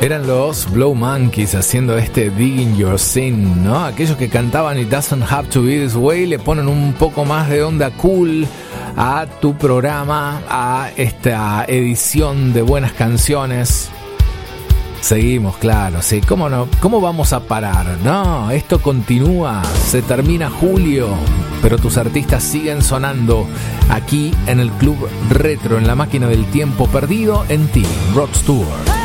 Eran los Blow Monkeys haciendo este Digging Your Sin, ¿no? Aquellos que cantaban It Doesn't Have to Be This Way le ponen un poco más de onda cool a tu programa, a esta edición de buenas canciones. Seguimos, claro, sí, ¿cómo no? ¿Cómo vamos a parar? No, esto continúa, se termina julio, pero tus artistas siguen sonando aquí en el Club Retro, en la máquina del tiempo perdido en ti, Rod Stewart.